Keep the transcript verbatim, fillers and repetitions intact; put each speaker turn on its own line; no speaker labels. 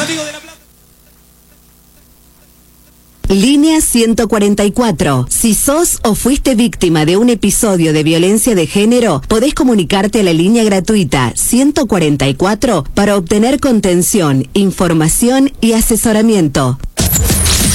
amigos de La Plata.
Línea ciento cuarenta y cuatro. Si sos o fuiste víctima de un episodio de violencia de género, podés comunicarte a la línea gratuita ciento cuarenta y cuatro para obtener contención, información y asesoramiento.